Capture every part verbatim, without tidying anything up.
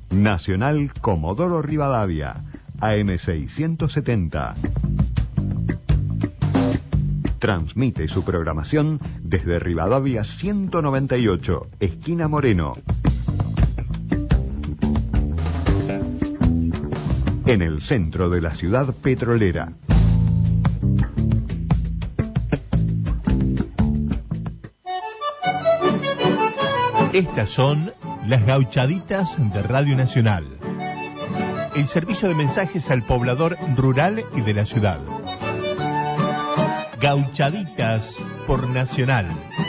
Nacional Comodoro Rivadavia, A M seiscientos setenta. Transmite su programación desde Rivadavia ciento noventa y ocho, esquina Moreno. En el centro de la ciudad petrolera. Estas son las gauchaditas de Radio Nacional. El servicio de mensajes al poblador rural y de la ciudad. Gauchaditas por Nacional.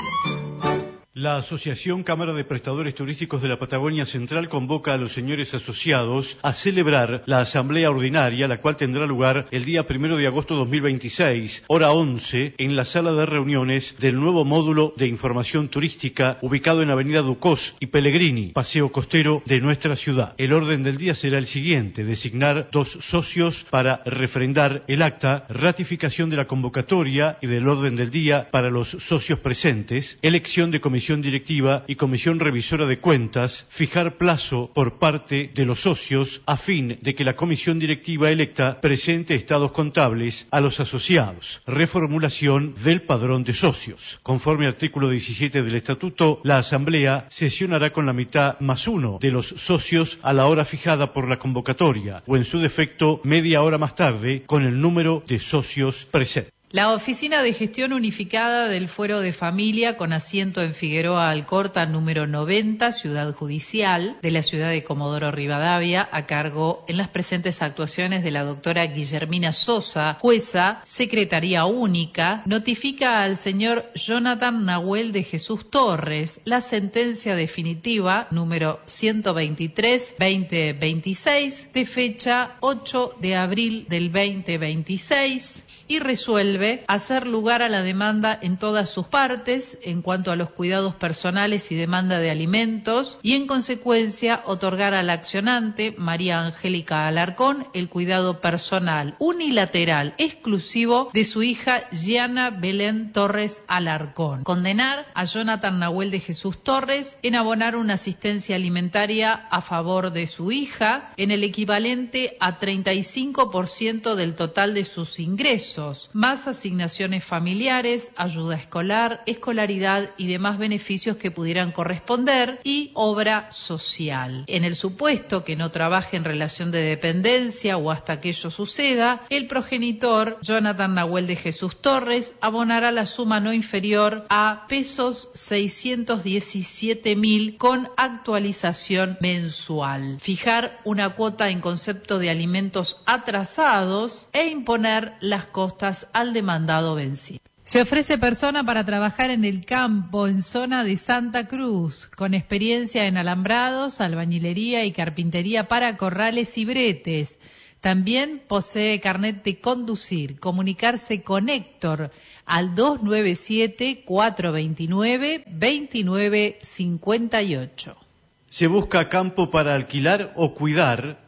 La Asociación Cámara de Prestadores Turísticos de la Patagonia Central convoca a los señores asociados a celebrar la asamblea ordinaria, la cual tendrá lugar el día primero de agosto de dos mil veintiséis, hora once, en la sala de reuniones del nuevo módulo de información turística ubicado en Avenida Ducós y Pellegrini, paseo costero de nuestra ciudad. El orden del día será el siguiente: designar dos socios para refrendar el acta, ratificación de la convocatoria y del orden del día para los socios presentes, elección de comisión directiva y comisión revisora de cuentas, fijar plazo por parte de los socios a fin de que la comisión directiva electa presente estados contables a los asociados, reformulación del padrón de socios. Conforme al artículo diecisiete del estatuto, la asamblea sesionará con la mitad más uno de los socios a la hora fijada por la convocatoria o en su defecto media hora más tarde con el número de socios presentes. La Oficina de Gestión Unificada del Fuero de Familia, con asiento en Figueroa Alcorta, número noventa, Ciudad Judicial, de la ciudad de Comodoro Rivadavia, a cargo en las presentes actuaciones de la doctora Guillermina Sosa, jueza, Secretaría Única, notifica al señor Jonathan Nahuel de Jesús Torres la sentencia definitiva número ciento veintitrés barra veinte veintiséis de fecha ocho de abril del veinte veintiséis y resuelve hacer lugar a la demanda en todas sus partes en cuanto a los cuidados personales y demanda de alimentos y en consecuencia otorgar al accionante María Angélica Alarcón el cuidado personal unilateral exclusivo de su hija Gianna Belén Torres Alarcón. Condenar a Jonathan Nahuel de Jesús Torres en abonar una asistencia alimentaria a favor de su hija en el equivalente a treinta y cinco por ciento del total de sus ingresos, más asignaciones familiares, ayuda escolar, escolaridad y demás beneficios que pudieran corresponder y obra social. En el supuesto que no trabaje en relación de dependencia o hasta que ello suceda, el progenitor, Jonathan Nahuel de Jesús Torres, abonará la suma no inferior a pesos seiscientos diecisiete mil con actualización mensual. Fijar una cuota en concepto de alimentos atrasados e imponer las costas al demandado vencido. Se ofrece persona para trabajar en el campo en zona de Santa Cruz, con experiencia en alambrados, albañilería y carpintería para corrales y bretes. También posee carnet de conducir. Comunicarse con Héctor al dos nueve siete, cuatro dos nueve, dos nueve cinco ocho. Se busca campo para alquilar o cuidar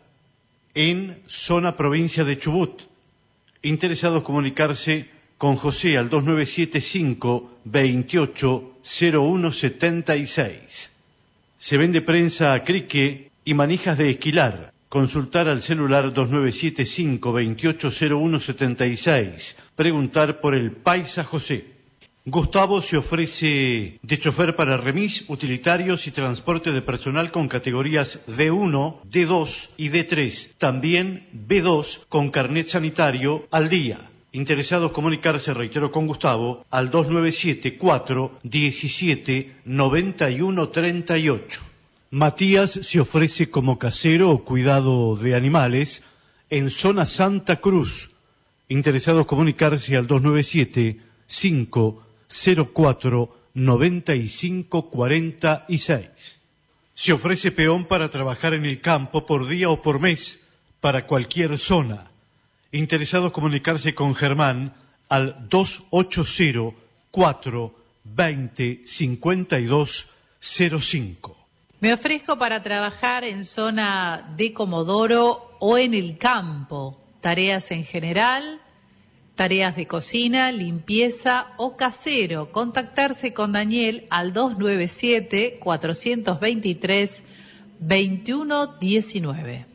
en zona provincia de Chubut. Interesados comunicarse con José al dos nueve siete cinco, veintiocho, cero uno setenta y seis. Se vende prensa a crique y manijas de esquilar. Consultar al celular dos nueve siete cinco, veintiocho, cero uno setenta y seis. Preguntar por el Paisa José. Gustavo se ofrece de chofer para remis, utilitarios y transporte de personal con categorías D uno, D dos y D tres. También B dos con carnet sanitario al día. Interesados comunicarse, reitero, con Gustavo al dos nueve siete cuatro diecisiete noventa y uno treinta y ocho. Matías se ofrece como casero o cuidado de animales en zona Santa Cruz. Interesados comunicarse al dos nueve siete cinco cero cuatro noventa y cinco cuarenta y seis. Se ofrece peón para trabajar en el campo por día o por mes para cualquier zona. Interesados comunicarse con Germán al dos ocho cero cuatro veinte cincuenta y dos cero cinco. Me ofrezco para trabajar en zona de Comodoro o en el campo, tareas en general, tareas de cocina, limpieza o casero. Contactarse con Daniel al dos nueve siete, cuatro dos tres, veintiuno diecinueve.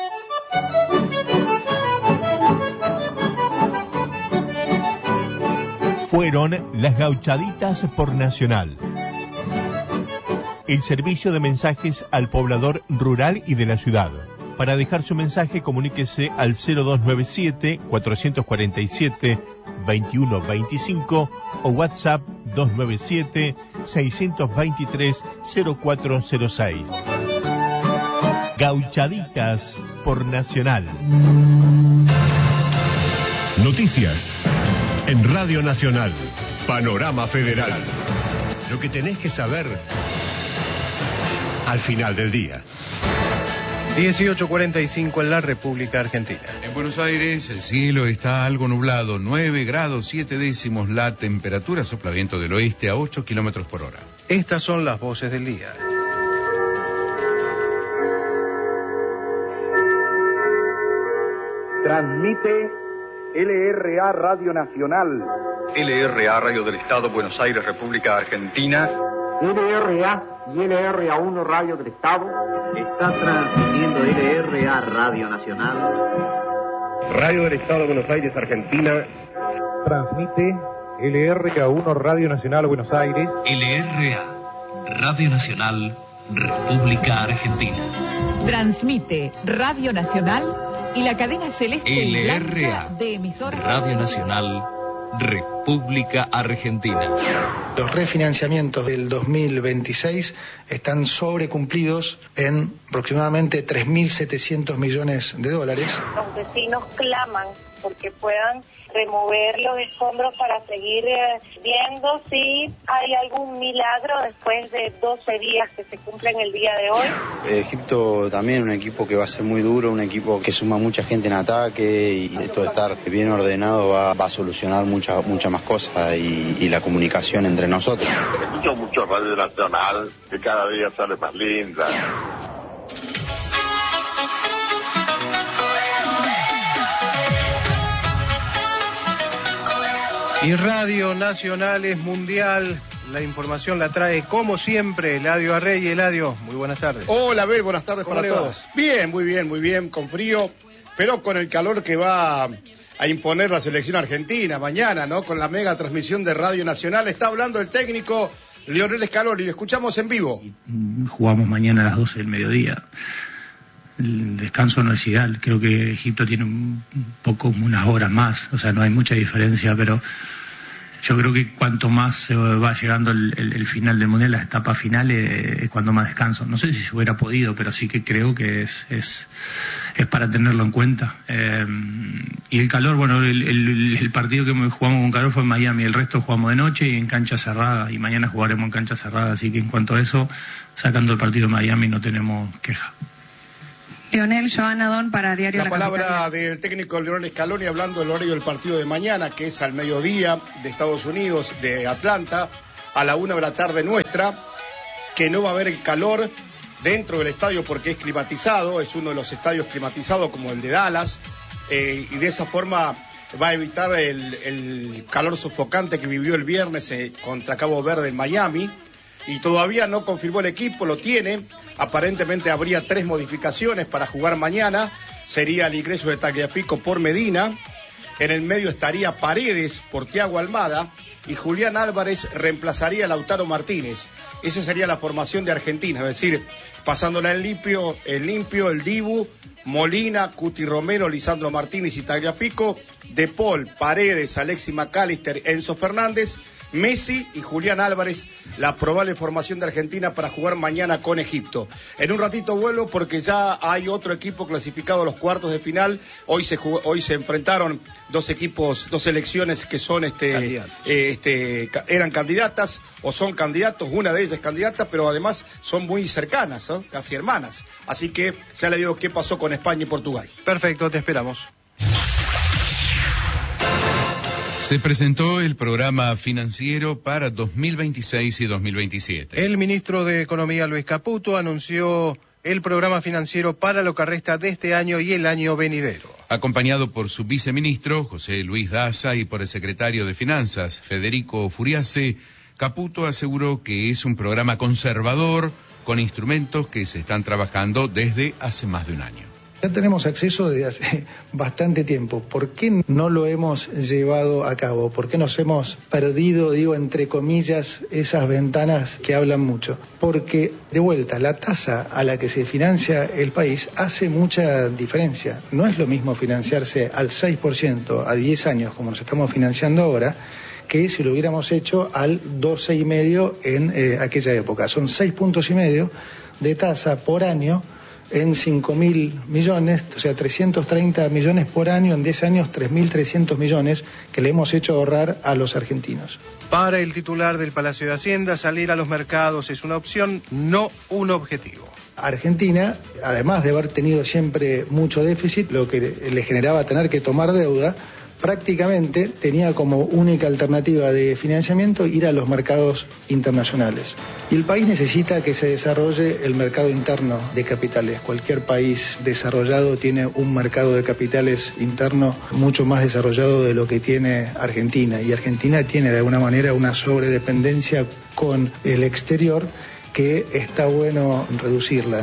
Fueron las Gauchaditas por Nacional. El servicio de mensajes al poblador rural y de la ciudad. Para dejar su mensaje, comuníquese al cero dos nueve siete, cuatro cuatro siete, dos uno dos cinco o WhatsApp dos nueve siete, seis dos tres, cero cuatro cero seis. Gauchaditas por Nacional. Noticias en Radio Nacional. Panorama Federal. Lo que tenés que saber al final del día. dieciocho cuarenta y cinco en la República Argentina. En Buenos Aires el cielo está algo nublado, nueve grados siete décimos la temperatura, sopla viento del oeste a ocho kilómetros por hora. Estas son las voces del día. Transmite L R A Radio Nacional. L R A Radio del Estado, Buenos Aires, República Argentina. L R A y L R A uno Radio del Estado. Está transmitiendo L R A Radio Nacional. Radio del Estado, Buenos Aires, Argentina. Transmite L R A uno Radio Nacional, Buenos Aires. L R A Radio Nacional, República Argentina. Transmite Radio Nacional y la cadena celeste L R A de emisoras Radio Nacional, República Argentina. Los refinanciamientos del dos mil veintiséis están sobrecumplidos en aproximadamente tres mil setecientos millones de dólares. Los vecinos claman porque puedan remover los escombros para seguir eh, viendo si hay algún milagro después de doce días que se cumplen el día de hoy. Egipto también un equipo que va a ser muy duro, un equipo que suma mucha gente en ataque, y esto de estar bien ordenado va, va a solucionar muchas mucha más cosas y, y la comunicación entre nosotros. Escucho mucho Radio Nacional, que cada día sale más linda. Y Radio Nacional es mundial. La información la trae, como siempre, Eladio Arrey. Eladio, muy buenas tardes. Hola, Abel, buenas tardes ¿Cómo para le va? todos. Bien, muy bien, muy bien, con frío, pero con el calor que va a imponer la selección argentina mañana, ¿no? Con la mega transmisión de Radio Nacional. Está hablando el técnico Lionel Scaloni, lo escuchamos en vivo. Jugamos mañana a las doce del mediodía. El descanso no es ideal, creo que Egipto tiene un poco, unas horas más, o sea, no hay mucha diferencia, pero yo creo que cuanto más se va llegando el, el, el final del Mundial, las etapas finales, es cuando más descanso. No sé si se hubiera podido, pero sí que creo que es es, es para tenerlo en cuenta. Eh, y el calor, bueno, el, el, el partido que jugamos con calor fue en Miami, el resto jugamos de noche y en cancha cerrada, y mañana jugaremos en cancha cerrada, así que en cuanto a eso, sacando el partido de Miami, no tenemos queja. Leonel, Joana Don para Diario La, La palabra Capital. del técnico Lionel Scaloni hablando del horario del partido de mañana, que es al mediodía de Estados Unidos, de Atlanta, a la una de la tarde nuestra, que no va a haber calor dentro del estadio porque es climatizado, es uno de los estadios climatizados como el de Dallas, eh, y de esa forma va a evitar el, el calor sofocante que vivió el viernes eh, contra Cabo Verde en Miami, y todavía no confirmó el equipo, lo tiene. Aparentemente habría tres modificaciones para jugar mañana. Sería el ingreso de Tagliafico por Medina. En el medio estaría Paredes por Thiago Almada. Y Julián Álvarez reemplazaría a Lautaro Martínez. Esa sería la formación de Argentina. Es decir, pasándola en limpio, el limpio, el Dibu, Molina, Cuti Romero, Lisandro Martínez y Tagliafico. De Paul, Paredes, Alexis McAllister, Enzo Fernández, Messi y Julián Álvarez, la probable formación de Argentina para jugar mañana con Egipto. En un ratito vuelvo porque ya hay otro equipo clasificado a los cuartos de final. Hoy se jugó, hoy se enfrentaron dos equipos, dos selecciones que son este, eh, este eran candidatas o son candidatos, una de ellas es candidata, pero además son muy cercanas, ¿no? Casi hermanas. Así que ya le digo qué pasó con España y Portugal. Perfecto, te esperamos. Se presentó el programa financiero para dos mil veintiséis y dos mil veintisiete. El ministro de Economía, Luis Caputo, anunció el programa financiero para lo que resta de este año y el año venidero. Acompañado por su viceministro, José Luis Daza, y por el secretario de Finanzas, Federico Furiase, Caputo aseguró que es un programa conservador, con instrumentos que se están trabajando desde hace más de un año. Ya tenemos acceso desde hace bastante tiempo. ¿Por qué no lo hemos llevado a cabo? ¿Por qué nos hemos perdido, digo, entre comillas, esas ventanas que hablan mucho? Porque, de vuelta, la tasa a la que se financia el país hace mucha diferencia. No es lo mismo financiarse al seis por ciento a diez años, como nos estamos financiando ahora, que si lo hubiéramos hecho al doce y medio en eh, aquella época. Son seis puntos y medio de tasa por año en cinco mil millones, o sea, trescientos treinta millones por año, en diez años tres mil trescientos millones que le hemos hecho ahorrar a los argentinos. Para el titular del Palacio de Hacienda, salir a los mercados es una opción, no un objetivo. Argentina, además de haber tenido siempre mucho déficit, lo que le generaba tener que tomar deuda, prácticamente tenía como única alternativa de financiamiento ir a los mercados internacionales. Y el país necesita que se desarrolle el mercado interno de capitales. Cualquier país desarrollado tiene un mercado de capitales interno mucho más desarrollado de lo que tiene Argentina. Y Argentina tiene de alguna manera una sobredependencia con el exterior que está bueno reducirla.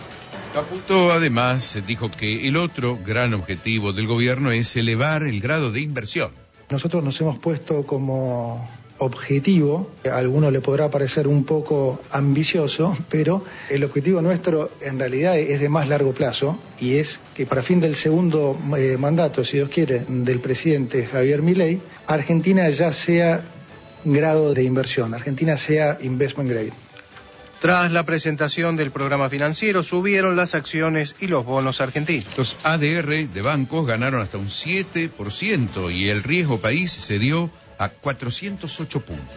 Caputo además dijo que el otro gran objetivo del gobierno es elevar el grado de inversión. Nosotros nos hemos puesto como objetivo, a alguno le podrá parecer un poco ambicioso, pero el objetivo nuestro en realidad es de más largo plazo y es que para fin del segundo eh, mandato, si Dios quiere, del presidente Javier Milei, Argentina ya sea grado de inversión, Argentina sea investment grade. Tras la presentación del programa financiero, subieron las acciones y los bonos argentinos. Los A D R de bancos ganaron hasta un siete por ciento y el riesgo país se dio a cuatrocientos ocho puntos.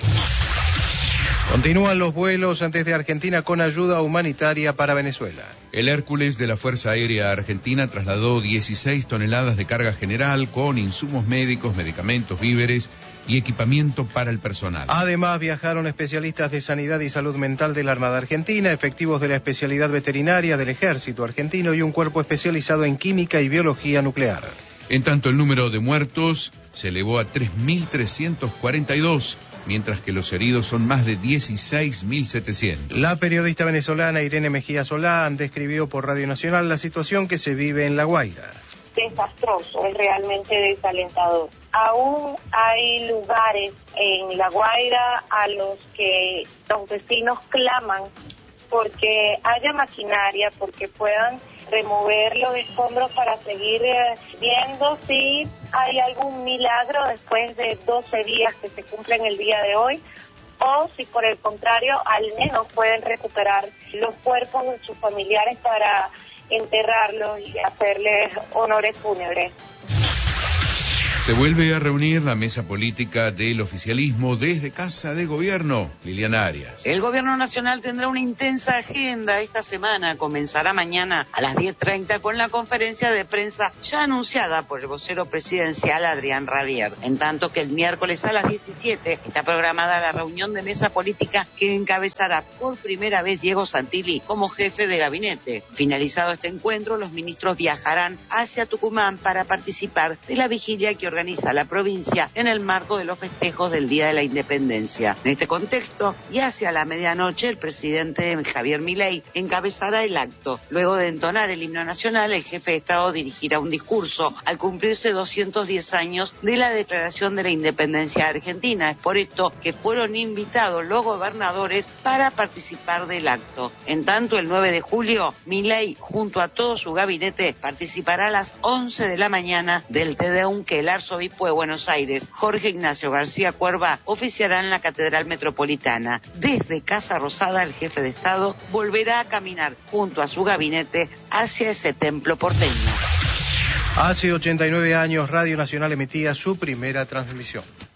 Continúan los vuelos desde Argentina con ayuda humanitaria para Venezuela. El Hércules de la Fuerza Aérea Argentina trasladó dieciséis toneladas de carga general con insumos médicos, medicamentos, víveres y equipamiento para el personal. Además, viajaron especialistas de sanidad y salud mental de la Armada Argentina, efectivos de la especialidad veterinaria del Ejército Argentino y un cuerpo especializado en química y biología nuclear. En tanto, el número de muertos se elevó a tres mil trescientos cuarenta y dos, mientras que los heridos son más de dieciséis mil setecientos. La periodista venezolana Irene Mejía Solán describió por Radio Nacional la situación que se vive en La Guaira. Desastroso, es realmente desalentador. Aún hay lugares en La Guaira a los que los vecinos claman porque haya maquinaria, porque puedan remover los escombros para seguir eh, viendo si hay algún milagro después de doce días que se cumplen el día de hoy, o si por el contrario al menos pueden recuperar los cuerpos de sus familiares para enterrarlos y hacerles honores fúnebres. Se vuelve a reunir la mesa política del oficialismo desde Casa de Gobierno. Liliana Arias. El Gobierno Nacional tendrá una intensa agenda esta semana. Comenzará mañana a las diez treinta con la conferencia de prensa ya anunciada por el vocero presidencial Adrián Rabier. En tanto que el miércoles a las diecisiete está programada la reunión de mesa política que encabezará por primera vez Diego Santilli como jefe de gabinete. Finalizado este encuentro, los ministros viajarán hacia Tucumán para participar de la vigilia que organiza la provincia en el marco de los festejos del Día de la Independencia. En este contexto, y hacia la medianoche, el presidente Javier Milei encabezará el acto. Luego de entonar el himno nacional, el jefe de Estado dirigirá un discurso al cumplirse doscientos diez años de la Declaración de la Independencia Argentina. Es por esto que fueron invitados los gobernadores para participar del acto. En tanto, el nueve de julio, Milei, junto a todo su gabinete, participará a las once de la mañana del Te Deum que el arzobispo de Buenos Aires, Jorge Ignacio García Cuerva, oficiará en la Catedral Metropolitana. Desde Casa Rosada, el jefe de Estado volverá a caminar junto a su gabinete hacia ese templo porteño. Hace ochenta y nueve años, Radio Nacional emitía su primera transmisión.